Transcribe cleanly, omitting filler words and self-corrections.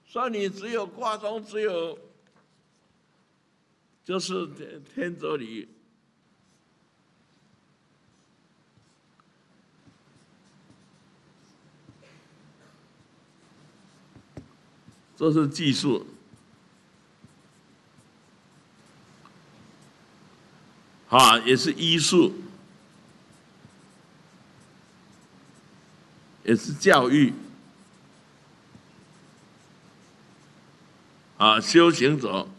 说你只有卦中只有，就是天泽里，这是技术。也是医术，也是教育。修行者